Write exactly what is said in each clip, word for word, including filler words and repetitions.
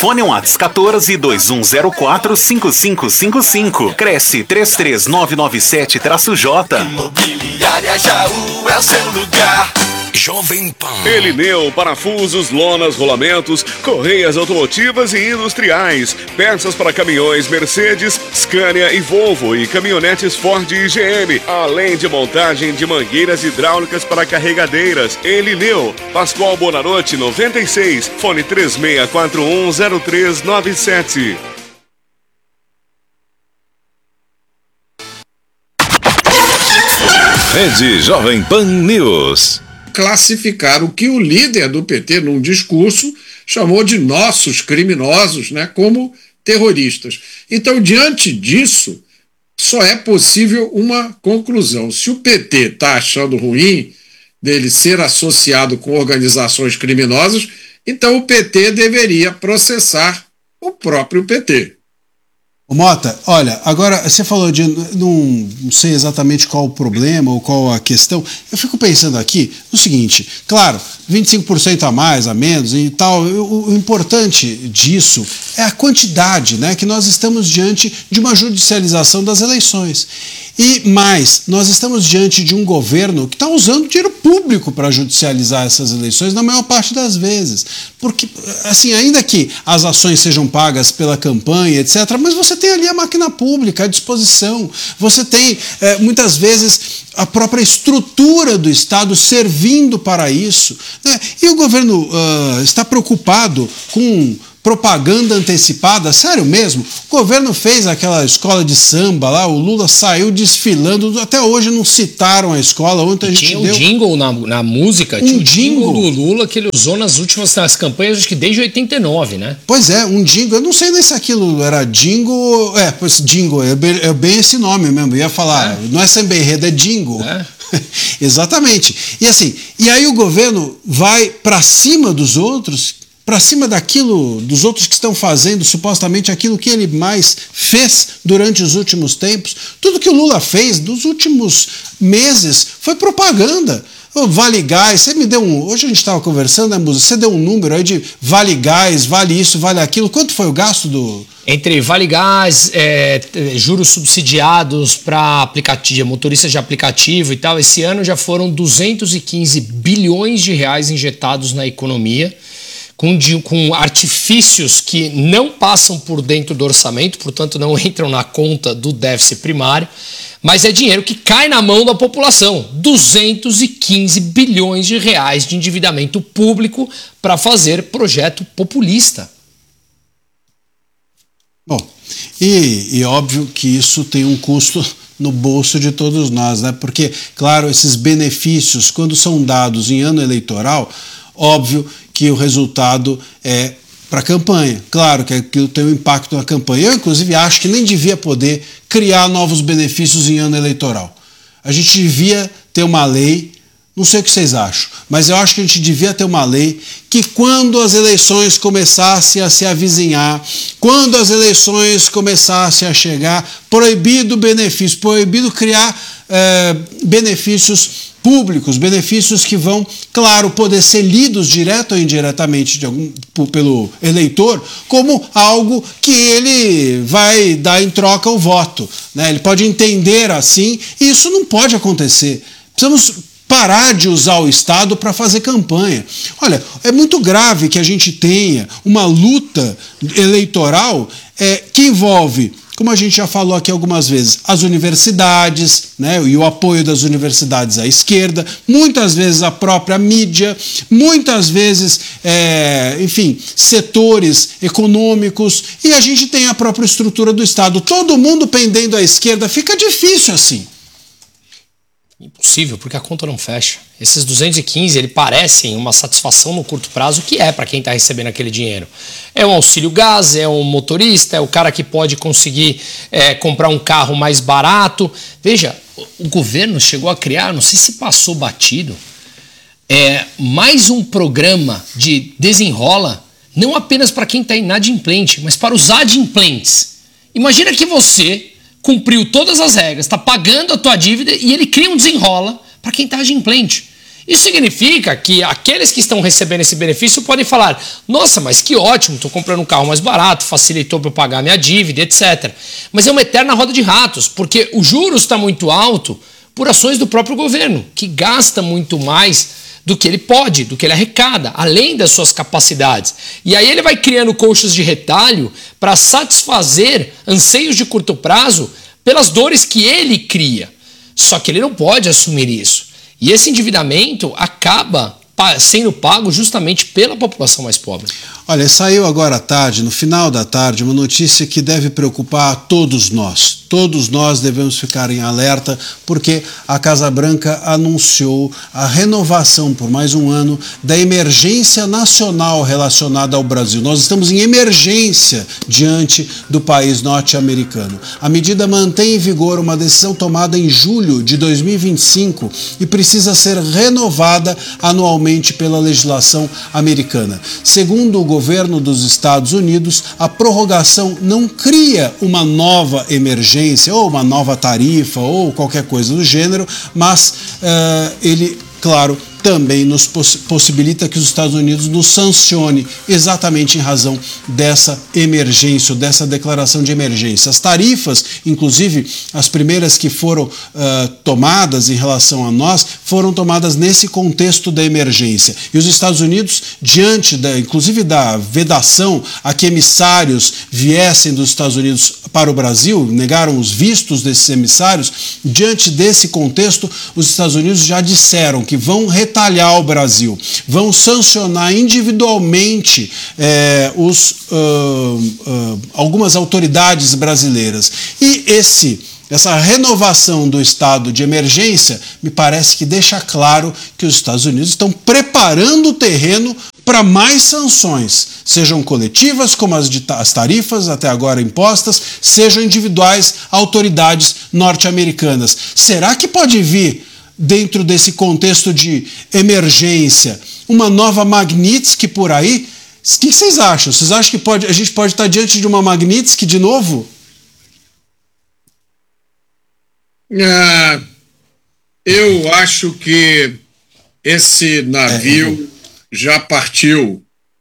Fone Whats quatorze, dois um zero quatro, cinco cinco cinco cinco. Cresce três três nove nove sete J. Imobiliária Jaú é o seu lugar. Jovem Pan. Elineu, parafusos, lonas, rolamentos, correias automotivas e industriais, peças para caminhões Mercedes, Scania e Volvo e caminhonetes Ford e G M, além de montagem de mangueiras hidráulicas para carregadeiras. Elineu, Pascoal Bonarotti noventa e seis, fone três seis quatro um zero três nove sete. Rede Jovem Pan News. Classificar o que o líder do P T, num discurso, chamou de nossos criminosos, né, como terroristas. Então, diante disso, só é possível uma conclusão. Se o P T está achando ruim dele ser associado com organizações criminosas, então o P T deveria processar o próprio P T. Ô Mota, olha, agora você falou de, não, não sei exatamente qual o problema ou qual a questão, eu fico pensando aqui o seguinte, claro, vinte e cinco por cento a mais, a menos e tal, o, o importante disso é a quantidade, né, que nós estamos diante de uma judicialização das eleições. E mais, nós estamos diante de um governo que está usando dinheiro público para judicializar essas eleições na maior parte das vezes. Porque, assim, ainda que as ações sejam pagas pela campanha, etcétera, mas você tem ali a máquina pública à disposição. Você tem, é, muitas vezes, a própria estrutura do Estado servindo para isso, né? E o governo uh, está preocupado com propaganda antecipada, sério mesmo? O governo fez aquela escola de samba lá, o Lula saiu desfilando, até hoje não citaram a escola, ontem a gente tinha um deu... jingle na, na música, um tinha um jingle. jingle do Lula que ele usou nas últimas nas campanhas, acho que desde oitenta e nove, né? Pois é, um jingle, eu não sei nem se aquilo era jingle, é, pois jingle, é bem, é bem esse nome mesmo, eu ia falar, é. Não é samba enredo, é jingle. É. Exatamente. E assim, e aí o governo vai para cima dos outros, para cima daquilo, dos outros que estão fazendo supostamente aquilo que ele mais fez durante os últimos tempos. Tudo que o Lula fez dos últimos meses foi propaganda. O Vale Gás, você me deu um... Hoje a gente estava conversando, né, Musa? Você deu um número aí de Vale Gás, vale isso, vale aquilo. Quanto foi o gasto do... Entre Vale Gás, é, juros subsidiados para aplicativo, motoristas de aplicativo e tal, esse ano já foram duzentos e quinze bilhões de reais injetados na economia, Com, com artifícios que não passam por dentro do orçamento, portanto não entram na conta do déficit primário, mas é dinheiro que cai na mão da população. duzentos e quinze bilhões de reais de endividamento público para fazer projeto populista. Bom, e, e óbvio que isso tem um custo no bolso de todos nós, né? Porque, claro, esses benefícios, quando são dados em ano eleitoral, óbvio que o resultado é para a campanha. Claro que aquilo tem um impacto na campanha. Eu, inclusive, acho que nem devia poder criar novos benefícios em ano eleitoral. A gente devia ter uma lei, não sei o que vocês acham, mas eu acho que a gente devia ter uma lei que quando as eleições começassem a se avizinhar, quando as eleições começassem a chegar, proibido benefício, proibido criar é, benefícios públicos, benefícios que vão, claro, poder ser lidos direto ou indiretamente de algum, pelo eleitor como algo que ele vai dar em troca o voto, né? Ele pode entender assim, e isso não pode acontecer. Precisamos parar de usar o Estado para fazer campanha. Olha, é muito grave que a gente tenha uma luta eleitoral é, que envolve, como a gente já falou aqui algumas vezes, as universidades, né, e o apoio das universidades à esquerda, muitas vezes a própria mídia, muitas vezes, é, enfim, setores econômicos, e a gente tem a própria estrutura do Estado. Todo mundo pendendo à esquerda, fica difícil assim. Impossível, porque a conta não fecha. Esses duzentos e quinze, ele parecem uma satisfação no curto prazo, que é para quem está recebendo aquele dinheiro. É um auxílio gás, é um motorista, é o cara que pode conseguir é, comprar um carro mais barato. Veja, o governo chegou a criar, não sei se passou batido, é, mais um programa de desenrola, não apenas para quem está inadimplente, mas para os adimplentes. Imagina que você cumpriu todas as regras, está pagando a tua dívida e ele cria um desenrola para quem está adimplente. Isso significa que aqueles que estão recebendo esse benefício podem falar: nossa, mas que ótimo, estou comprando um carro mais barato, facilitou para eu pagar minha dívida, etcétera. Mas é uma eterna roda de ratos, porque o juros está muito alto por ações do próprio governo, que gasta muito mais do que ele pode, do que ele arrecada, além das suas capacidades. E aí ele vai criando colchas de retalho para satisfazer anseios de curto prazo pelas dores que ele cria. Só que ele não pode assumir isso. E esse endividamento acaba sendo pago justamente pela população mais pobre. Olha, saiu agora à tarde, no final da tarde, uma notícia que deve preocupar a todos nós. Todos nós devemos ficar em alerta, porque a Casa Branca anunciou a renovação por mais um ano da emergência nacional relacionada ao Brasil. Nós estamos em emergência diante do país norte-americano. A medida mantém em vigor uma decisão tomada em julho de dois mil e vinte e cinco e precisa ser renovada anualmente pela legislação americana. Segundo o governo dos Estados Unidos, a prorrogação não cria uma nova emergência ou uma nova tarifa ou qualquer coisa do gênero, mas uh, ele, claro, também nos poss- possibilita que os Estados Unidos nos sancione exatamente em razão dessa emergência, ou dessa declaração de emergência. As tarifas, inclusive as primeiras que foram uh, tomadas em relação a nós, foram tomadas nesse contexto da emergência. E os Estados Unidos, diante da, inclusive da vedação a que emissários viessem dos Estados Unidos para o Brasil, negaram os vistos desses emissários, diante desse contexto, os Estados Unidos já disseram que vão retalhar o Brasil, vão sancionar individualmente eh, os, uh, uh, algumas autoridades brasileiras. E esse, essa renovação do estado de emergência me parece que deixa claro que os Estados Unidos estão preparando o terreno para mais sanções, sejam coletivas, como as, de, as tarifas até agora impostas, sejam individuais autoridades norte-americanas. Será que pode vir, dentro desse contexto de emergência, uma nova Magnitsky por aí? O que vocês acham? Vocês acham que pode, a gente pode estar diante de uma Magnitsky de novo? Ah, eu acho que esse navio é. já partiu.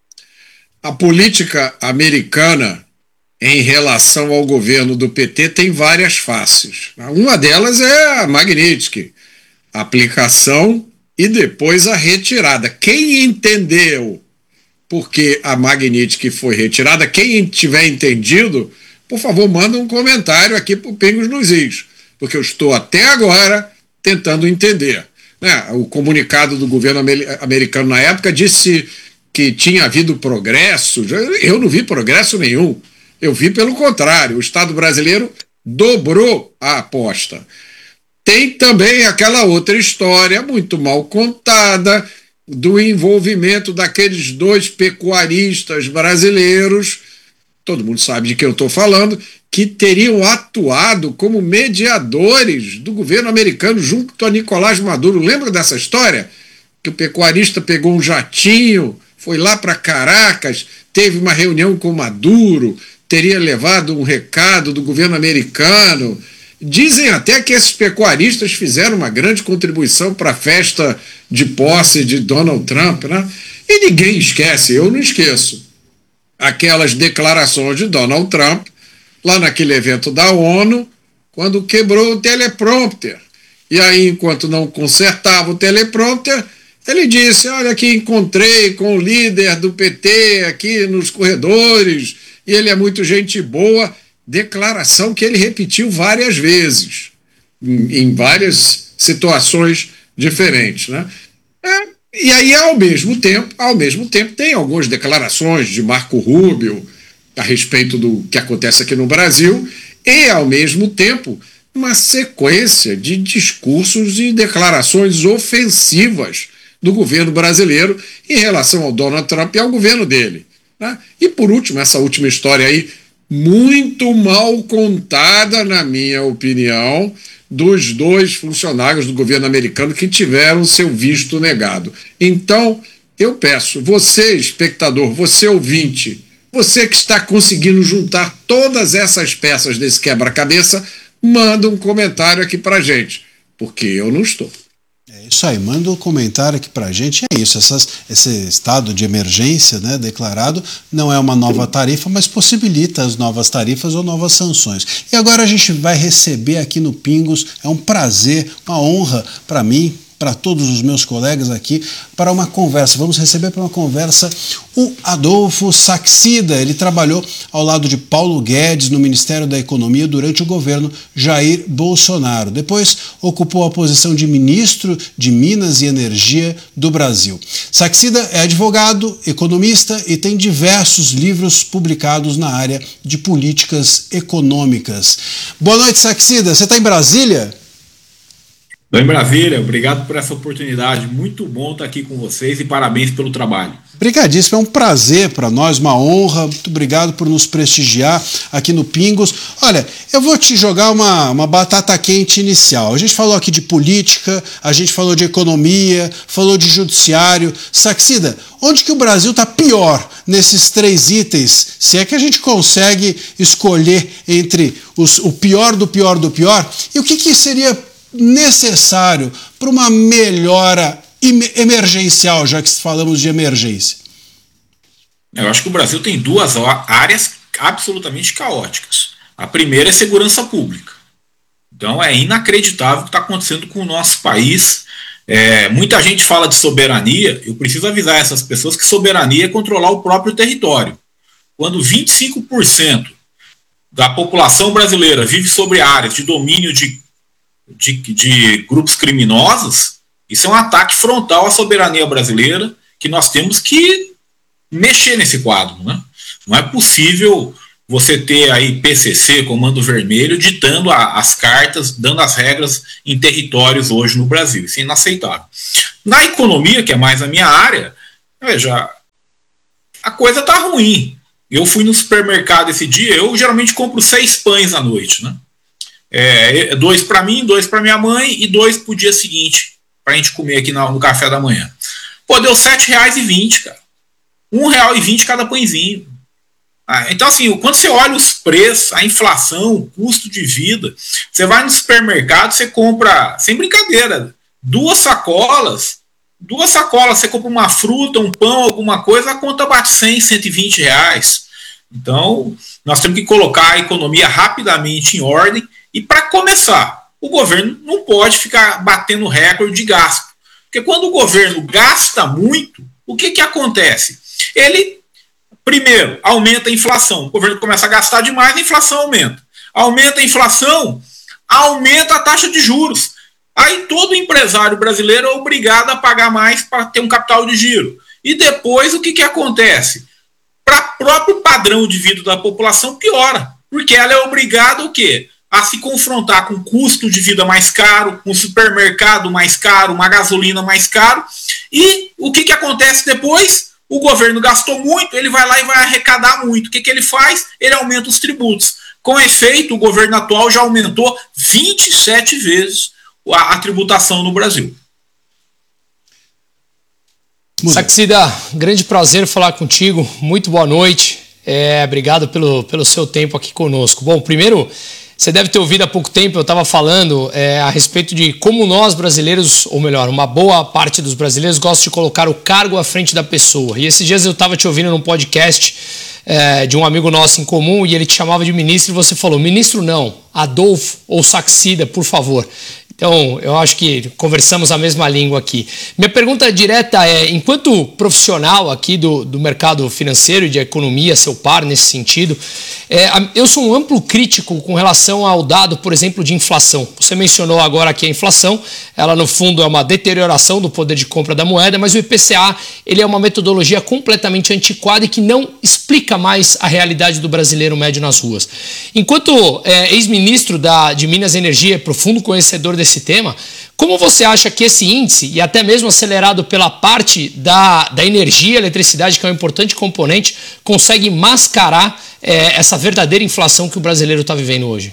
A política americana em relação ao governo do P T tem várias faces. Uma delas é a Magnitsky, a aplicação e depois a retirada. Quem entendeu porque a Magnitsky foi retirada, quem tiver entendido, por favor, manda um comentário aqui para o Pingos nos Is, porque eu estou até agora tentando entender. Né? O comunicado do governo americano na época disse que tinha havido progresso. Eu não vi progresso nenhum. Eu vi pelo contrário. O Estado brasileiro dobrou a aposta. Tem também aquela outra história muito mal contada do envolvimento daqueles dois pecuaristas brasileiros, todo mundo sabe de quem eu estou falando, que teriam atuado como mediadores do governo americano junto a Nicolás Maduro. Lembra dessa história? Que o pecuarista pegou um jatinho, foi lá para Caracas, teve uma reunião com Maduro, teria levado um recado do governo americano. Dizem até que esses pecuaristas fizeram uma grande contribuição para a festa de posse de Donald Trump, né? E ninguém esquece, eu não esqueço, aquelas declarações de Donald Trump lá naquele evento da ONU, quando quebrou o teleprompter. E aí, enquanto não consertava o teleprompter, ele disse: olha, aqui encontrei com o líder do P T aqui nos corredores, e ele é muito gente boa. Declaração que ele repetiu várias vezes, em, em várias situações diferentes, né? É, e aí, ao mesmo tempo, ao mesmo tempo, tem algumas declarações de Marco Rubio a respeito do que acontece aqui no Brasil, e, ao mesmo tempo, uma sequência de discursos e declarações ofensivas do governo brasileiro em relação ao Donald Trump e ao governo dele, né? E, por último, essa última história aí, muito mal contada, na minha opinião, dos dois funcionários do governo americano que tiveram seu visto negado. Então, eu peço, você, espectador, você ouvinte, você que está conseguindo juntar todas essas peças desse quebra-cabeça, manda um comentário aqui pra gente, porque eu não estou. É Isso aí, manda um comentário aqui pra gente. É isso, essas, esse estado de emergência, né, declarado não é uma nova tarifa, mas possibilita as novas tarifas ou novas sanções. E agora a gente vai receber aqui no Pingos, é um prazer, uma honra para mim, para todos os meus colegas aqui, para uma conversa. Vamos receber para uma conversa o Adolfo Saxida. Ele trabalhou ao lado de Paulo Guedes no Ministério da Economia durante o governo Jair Bolsonaro. Depois ocupou a posição de ministro de Minas e Energia do Brasil. Saxida é advogado, economista e tem diversos livros publicados na área de políticas econômicas. Boa noite, Saxida. Você está em Brasília? Estou em Brasília, obrigado por essa oportunidade, muito bom estar aqui com vocês e parabéns pelo trabalho. Obrigadíssimo, é um prazer para nós, uma honra, muito obrigado por nos prestigiar aqui no Pingos. Olha, eu vou te jogar uma, uma batata quente inicial. A gente falou aqui de política, a gente falou de economia, falou de judiciário. Saxida, onde que o Brasil está pior nesses três itens, se é que a gente consegue escolher entre os, o pior do pior do pior, e o que, que seria necessário para uma melhora emergencial, já que falamos de emergência? Eu acho que o Brasil tem duas áreas absolutamente caóticas. A primeira é segurança pública. Então é inacreditável o que está acontecendo com o nosso país. É, muita gente fala de soberania. Eu preciso avisar essas pessoas que soberania é controlar o próprio território. Quando vinte e cinco por cento da população brasileira vive sobre áreas de domínio de De, de grupos criminosos, isso é um ataque frontal à soberania brasileira, que nós temos que mexer nesse quadro, né? Não é possível você ter aí P C C, Comando Vermelho, ditando a, as cartas, dando as regras em territórios hoje no Brasil. Isso é inaceitável. Na economia, que é mais a minha área, veja, a coisa está ruim. Eu fui no supermercado esse dia, eu geralmente compro seis pães à noite, né? É, dois para mim, dois para minha mãe e dois para o dia seguinte, para a gente comer aqui no, no café da manhã. Pô, deu sete reais e vinte, cara. um real e vinte cada pãezinho. Ah, então, assim, quando você olha os preços, a inflação, o custo de vida, você vai no supermercado, você compra, sem brincadeira, duas sacolas, duas sacolas, você compra uma fruta, um pão, alguma coisa, a conta bate cem, cento e vinte reais. Então, nós temos que colocar a economia rapidamente em ordem. E para começar, o governo não pode ficar batendo recorde de gasto. Porque quando o governo gasta muito, o que, que acontece? Ele, primeiro, aumenta a inflação. O governo começa a gastar demais, a inflação aumenta. Aumenta a inflação, aumenta a taxa de juros. Aí todo empresário brasileiro é obrigado a pagar mais para ter um capital de giro. E depois o que, que acontece? Para o próprio padrão de vida da população piora. Porque ela é obrigada o quê? A se confrontar com custo de vida mais caro, um supermercado mais caro, uma gasolina mais caro. E o que, que acontece depois? O governo gastou muito, ele vai lá e vai arrecadar muito. O que, que ele faz? Ele aumenta os tributos. Com efeito, o governo atual já aumentou vinte e sete vezes a, a tributação no Brasil. Saxida, grande prazer falar contigo. Muito boa noite. É, obrigado pelo, pelo seu tempo aqui conosco. Bom, primeiro... Você deve ter ouvido há pouco tempo, eu estava falando é, a respeito de como nós brasileiros, ou melhor, uma boa parte dos brasileiros gosta de colocar o cargo à frente da pessoa. E esses dias eu estava te ouvindo num podcast é, de um amigo nosso em comum e ele te chamava de ministro e você falou, ministro não, Adolfo ou Saxida, por favor. Então, eu acho que conversamos a mesma língua aqui. Minha pergunta direta é, enquanto profissional aqui do, do mercado financeiro e de economia, seu par nesse sentido, é, eu sou um amplo crítico com relação ao dado, por exemplo, de inflação. Você mencionou agora que a inflação, ela no fundo é uma deterioração do poder de compra da moeda, mas o I P C A ele é uma metodologia completamente antiquada e que não explica mais a realidade do brasileiro médio nas ruas. Enquanto é, ex-ministro da, de Minas e Energia, profundo conhecedor desse tema, como você acha que esse índice, e até mesmo acelerado pela parte da, da energia, eletricidade, que é um importante componente, consegue mascarar é, essa verdadeira inflação que o brasileiro está vivendo hoje?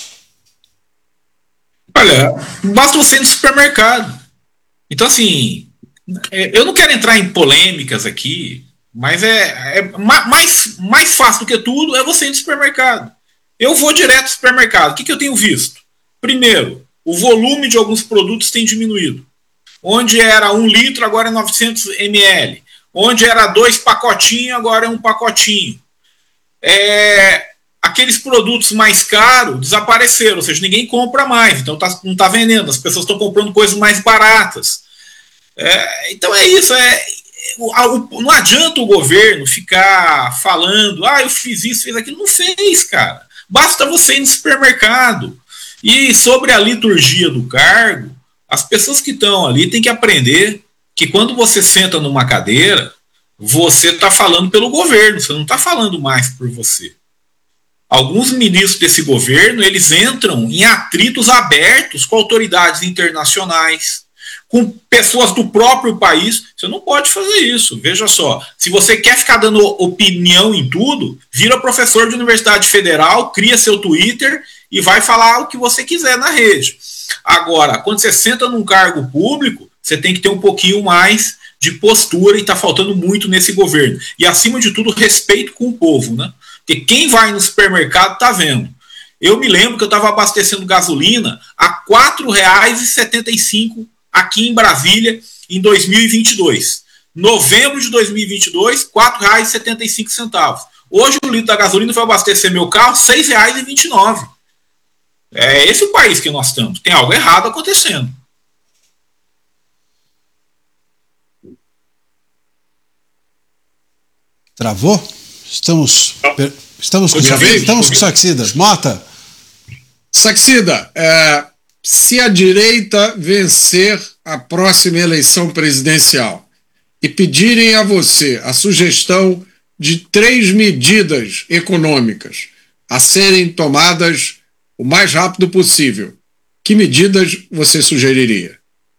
Olha, basta você ir no supermercado. Então, assim, eu não quero entrar em polêmicas aqui, mas é, é mais, mais fácil do que tudo é você ir no supermercado. Eu vou direto no supermercado. O que, que eu tenho visto? Primeiro, o volume de alguns produtos tem diminuído. Onde era um litro, agora é novecentos mililitros. Onde era dois pacotinhos, agora é um pacotinho. É, aqueles produtos mais caros desapareceram, ou seja, ninguém compra mais, então tá, não está vendendo, as pessoas estão comprando coisas mais baratas. É, então é isso, é, não adianta o governo ficar falando, ah, eu fiz isso, fiz aquilo. Não fez, cara. Basta você ir no supermercado. E sobre a liturgia do cargo, as pessoas que estão ali têm que aprender que quando você senta numa cadeira, você está falando pelo governo, você não está falando mais por você. Alguns ministros desse governo, eles entram em atritos abertos com autoridades internacionais, com pessoas do próprio país. Você não pode fazer isso. Veja só, se você quer ficar dando opinião em tudo, vira professor de universidade federal, cria seu Twitter e vai falar o que você quiser na rede. Agora, quando você senta num cargo público, você tem que ter um pouquinho mais de postura, e está faltando muito nesse governo. E, acima de tudo, respeito com o povo, né? Porque quem vai no supermercado está vendo. Eu me lembro que eu estava abastecendo gasolina a quatro reais e setenta e cinco centavos aqui em Brasília em dois mil e vinte e dois. Novembro de dois mil e vinte e dois, quatro reais e setenta e cinco centavos. Hoje o litro da gasolina foi abastecer meu carro seis reais e vinte e nove centavos. É esse o país que nós estamos. Tem algo errado acontecendo. Travou? Estamos, per... Estamos com o Estamos com o Saxida. Mota. Saxida, é, se a direita vencer a próxima eleição presidencial e pedirem a você a sugestão de três medidas econômicas a serem tomadas o mais rápido possível, que medidas você sugeriria?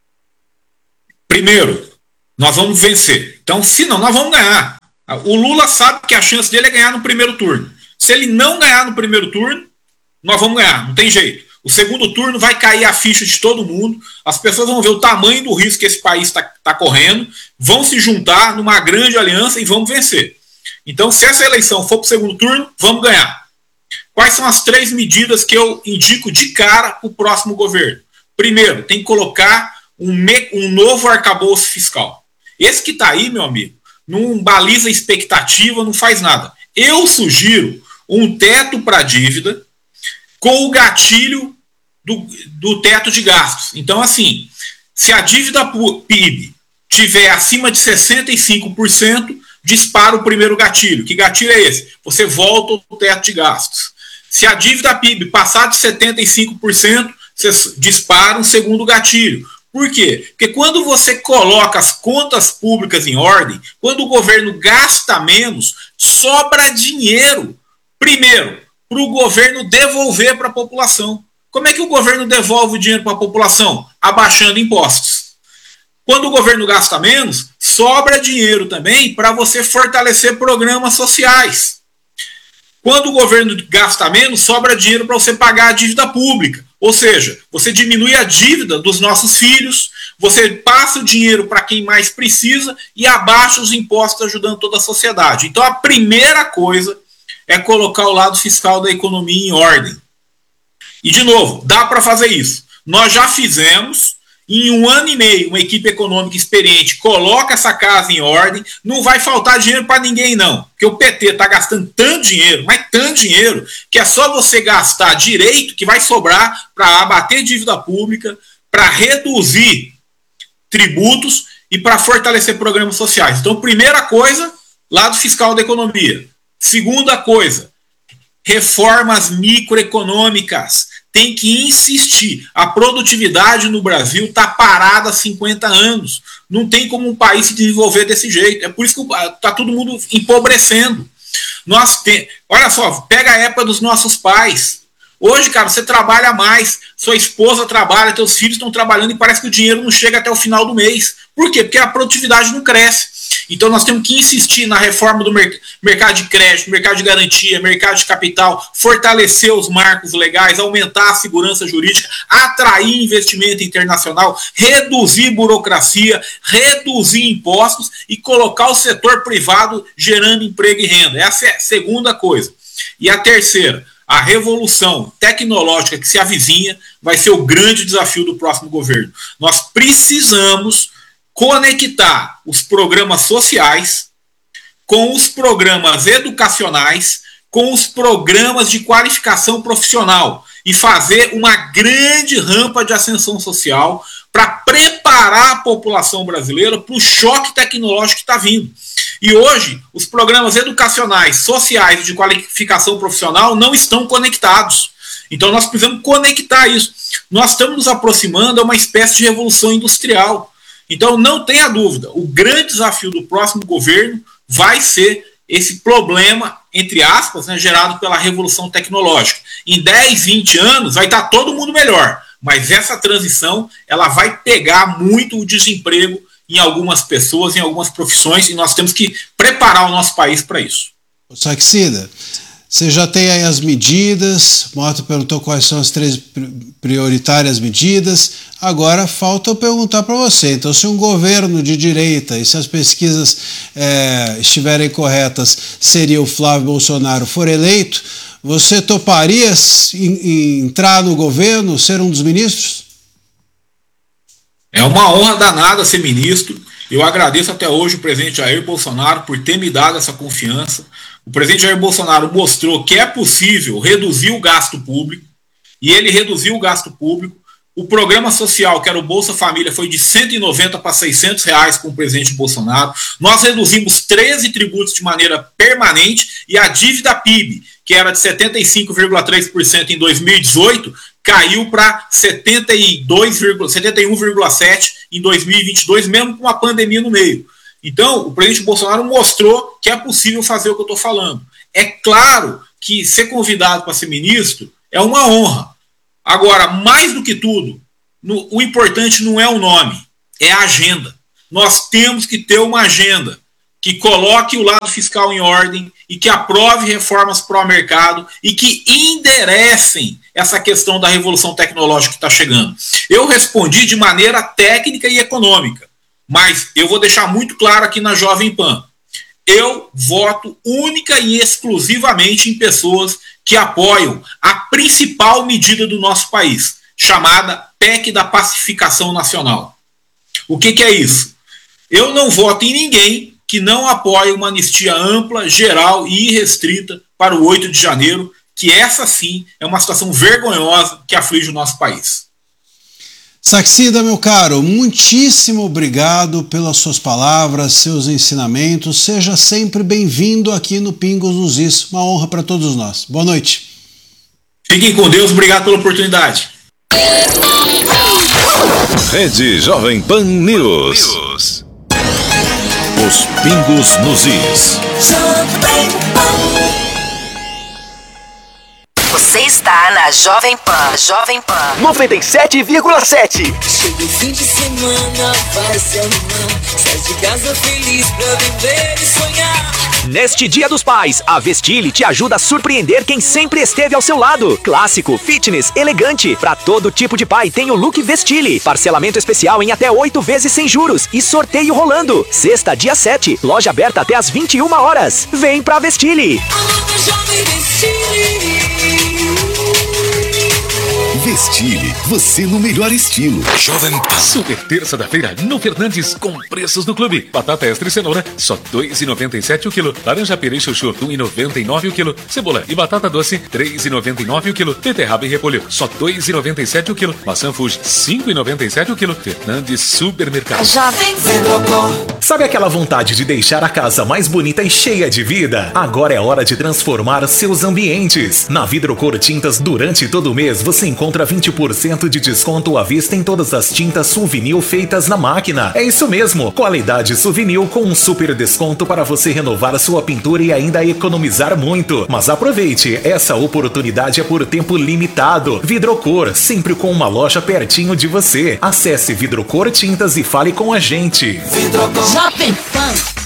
Primeiro, nós vamos vencer. Então, se não, nós vamos ganhar. O Lula sabe que a chance dele é ganhar no primeiro turno. Se ele não ganhar no primeiro turno, nós vamos ganhar, não tem jeito. O segundo turno vai cair a ficha de todo mundo, as pessoas vão ver o tamanho do risco que esse país está tá correndo, vão se juntar numa grande aliança e vamos vencer. Então, se essa eleição for para o segundo turno, vamos ganhar. Quais são as três medidas que eu indico de cara para o próximo governo? Primeiro, tem que colocar um, me, um novo arcabouço fiscal. Esse que está aí, meu amigo, não baliza expectativa, não faz nada. Eu sugiro um teto para a dívida com o gatilho do, do teto de gastos. Então, assim, se a dívida P I B tiver acima de sessenta e cinco por cento, dispara o primeiro gatilho. Que gatilho é esse? Você volta o teto de gastos. Se a dívida P I B passar de setenta e cinco por cento, você dispara um segundo gatilho. Por quê? Porque quando você coloca as contas públicas em ordem, quando o governo gasta menos, sobra dinheiro. Primeiro, para o governo devolver para a população. Como é que o governo devolve o dinheiro para a população? Abaixando impostos. Quando o governo gasta menos, sobra dinheiro também para você fortalecer programas sociais. Quando o governo gasta menos, sobra dinheiro para você pagar a dívida pública. Ou seja, você diminui a dívida dos nossos filhos, você passa o dinheiro para quem mais precisa e abaixa os impostos, ajudando toda a sociedade. Então, a primeira coisa é colocar o lado fiscal da economia em ordem. E, de novo, dá para fazer isso. Nós já fizemos. Em um ano e meio, uma equipe econômica experiente coloca essa casa em ordem, não vai faltar dinheiro para ninguém, não. Porque o P T está gastando tanto dinheiro, mas tanto dinheiro, que é só você gastar direito que vai sobrar para abater dívida pública, para reduzir tributos e para fortalecer programas sociais. Então, primeira coisa, lado fiscal da economia. Segunda coisa, reformas microeconômicas. Tem que insistir. A produtividade no Brasil está parada há cinquenta anos. Não tem como um país se desenvolver desse jeito. É por isso que está todo mundo empobrecendo. Nós tem... Olha só, pega a época dos nossos pais. Hoje, cara, você trabalha mais, sua esposa trabalha, teus filhos estão trabalhando e parece que o dinheiro não chega até o final do mês. Por quê? Porque a produtividade não cresce. Então nós temos que insistir na reforma do mer- mercado de crédito, mercado de garantia, mercado de capital, fortalecer os marcos legais, aumentar a segurança jurídica, atrair investimento internacional, reduzir burocracia, reduzir impostos e colocar o setor privado gerando emprego e renda. Essa é a segunda coisa. E a terceira, a revolução tecnológica que se avizinha vai ser o grande desafio do próximo governo. Nós precisamos conectar os programas sociais com os programas educacionais, com os programas de qualificação profissional e fazer uma grande rampa de ascensão social para preparar a população brasileira para o choque tecnológico que está vindo. E hoje, os programas educacionais, sociais e de qualificação profissional não estão conectados. Então, nós precisamos conectar isso. Nós estamos nos aproximando a uma espécie de revolução industrial. Então, não tenha dúvida, o grande desafio do próximo governo vai ser esse problema, entre aspas, né, gerado pela revolução tecnológica. Em dez, vinte anos, vai estar todo mundo melhor. Mas essa transição, ela vai pegar muito o desemprego em algumas pessoas, em algumas profissões, e nós temos que preparar o nosso país para isso. Saxida, você já tem aí as medidas, Mota perguntou quais são as três prioritárias medidas, agora falta eu perguntar para você, então se um governo de direita, e se as pesquisas é, estiverem corretas, seria o Flávio Bolsonaro for eleito, você toparia em, em entrar no governo, ser um dos ministros? É uma honra danada ser ministro. Eu agradeço até hoje o presidente Jair Bolsonaro por ter me dado essa confiança. O presidente Jair Bolsonaro mostrou que é possível reduzir o gasto público, e ele reduziu o gasto público. O programa social, que era o Bolsa Família, foi de cento e noventa para seiscentos reais com o presidente Bolsonaro. Nós reduzimos treze tributos de maneira permanente, e a dívida P I B, que era de setenta e cinco vírgula três por cento em dois mil e dezoito, caiu para setenta e um vírgula sete por cento em dois mil e vinte e dois, mesmo com a pandemia no meio. Então, o presidente Bolsonaro mostrou que é possível fazer o que eu estou falando. É claro que ser convidado para ser ministro é uma honra. Agora, mais do que tudo, no, o importante não é o nome, é a agenda. Nós temos que ter uma agenda que coloque o lado fiscal em ordem e que aprove reformas pró-mercado e que enderecem essa questão da revolução tecnológica que está chegando. Eu respondi de maneira técnica e econômica, mas eu vou deixar muito claro aqui na Jovem Pan. Eu voto única e exclusivamente em pessoas que apoiam a principal medida do nosso país, chamada P E C da Pacificação Nacional. O que, que é isso? Eu não voto em ninguém que não apoie uma anistia ampla, geral e irrestrita para o oito de janeiro, que essa sim é uma situação vergonhosa que aflige o nosso país. Saxida, meu caro, muitíssimo obrigado pelas suas palavras, seus ensinamentos. Seja sempre bem-vindo aqui no Pingos nos Is. Uma honra para todos nós. Boa noite. Fiquem com Deus, obrigado pela oportunidade. Rede Jovem Pan News. Os Pingos nos Is. Você está na Jovem Pan, Jovem Pan noventa e sete vírgula sete. Chega o fim de semana, vai se arrumar, sai de casa feliz pra viver e sonhar. Neste Dia dos Pais, a Vestile te ajuda a surpreender quem sempre esteve ao seu lado. Clássico, fitness, elegante. Pra todo tipo de pai tem o look Vestile. Parcelamento especial em até oito vezes sem juros e sorteio rolando. Sexta, dia sete, loja aberta até às vinte e uma horas. Vem pra Vestile. Vestile, você no melhor estilo. Jovem Pan. Super terça da feira no Fernandes com preços do clube. Batata extra e cenoura, só dois reais e noventa e sete o quilo. Laranja pera e chuchu, um real e noventa e nove o quilo. Cebola e batata doce, três reais e noventa e nove o quilo. Beterraba e repolho, só dois reais e noventa e sete o quilo. Maçã Fuji, cinco reais e noventa e sete o quilo. Fernandes Supermercado. Jovem Sabe aquela vontade de deixar a casa mais bonita e cheia de vida? Agora é hora de transformar seus ambientes. Na Vidrocor Tintas, durante todo o mês, você encontra vinte por cento de desconto à vista em todas as tintas Suvinil feitas na máquina. É isso mesmo, qualidade Suvinil com um super desconto para você renovar a sua pintura e ainda economizar muito. Mas aproveite, essa oportunidade é por tempo limitado. Vidrocor, sempre com uma loja pertinho de você. Acesse Vidrocor Tintas e fale com a gente. Jovem Pan.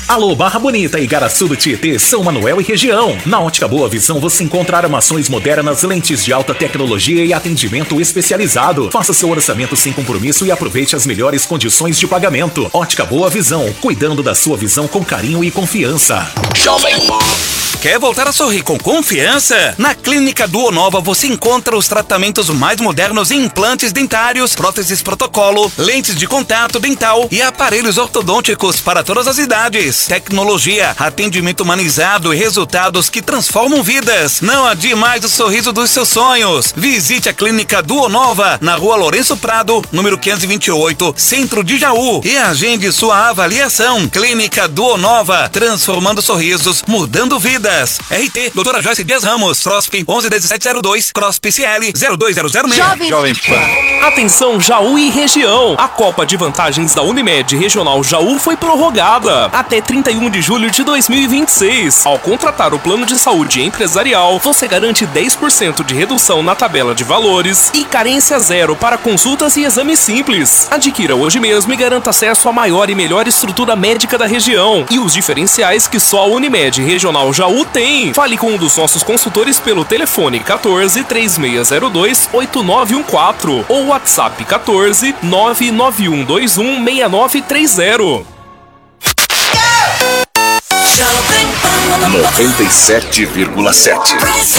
Alô, Barra Bonita, Igaraçu do Tietê, São Manuel e região. Na Ótica Boa Visão você encontra armações modernas, lentes de alta tecnologia e atendimento especializado. Faça seu orçamento sem compromisso e aproveite as melhores condições de pagamento. Ótica Boa Visão, cuidando da sua visão com carinho e confiança. Jovem Pan. Quer voltar a sorrir com confiança? Na Clínica Duonova você encontra os tratamentos mais modernos em implantes dentários, próteses protocolo, lentes de contato dental e aparelhos ortodônticos para todas as idades. Tecnologia, atendimento humanizado e resultados que transformam vidas. Não adie mais o sorriso dos seus sonhos. Visite a Clínica Duonova na Rua Lourenço Prado, número quinhentos e vinte e oito, Centro de Jaú, e agende sua avaliação. Clínica Duonova, transformando sorrisos, mudando vidas. R T, doutora Joyce Dias Ramos, CROSP onze dezessete zero dois, CROSP C L zero dois zero zero seis. Jovem, Jovem Pan. Atenção Jaú e região. A Copa de Vantagens da Unimed Regional Jaú foi prorrogada até trinta e um de julho de dois mil e vinte e seis. Ao contratar o plano de saúde empresarial, você garante dez por cento de redução na tabela de valores e carência zero para consultas e exames simples. Adquira hoje mesmo e garanta acesso à maior e melhor estrutura médica da região e os diferenciais que só a Unimed Regional Jaú tem. Fale com um dos nossos consultores pelo telefone quatorze, três seis zero dois, oito nove um quatro ou WhatsApp quatorze, nove nove um dois um, seis nove três zero. noventa e sete vírgula sete.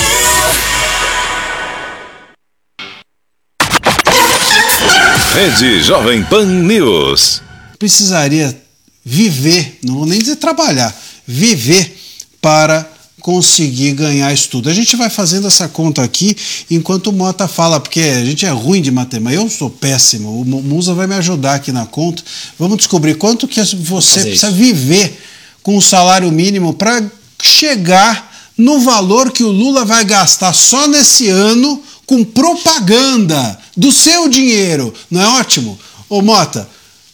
Rede Jovem Pan News. Precisaria viver, não vou nem dizer trabalhar, viver para conseguir ganhar isso tudo. A gente vai fazendo essa conta aqui enquanto o Mota fala, porque a gente é ruim de matemática, eu sou péssimo, o Musa vai me ajudar aqui na conta. Vamos descobrir quanto que você precisa viver com o salário mínimo para chegar no valor que o Lula vai gastar só nesse ano com propaganda do seu dinheiro. Não é ótimo? Ô Mota,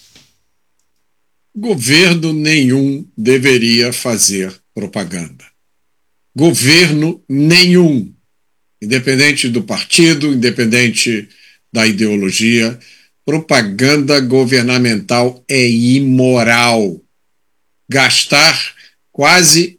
governo nenhum deveria fazer propaganda. Governo nenhum, independente do partido, independente da ideologia, propaganda governamental é imoral. Gastar quase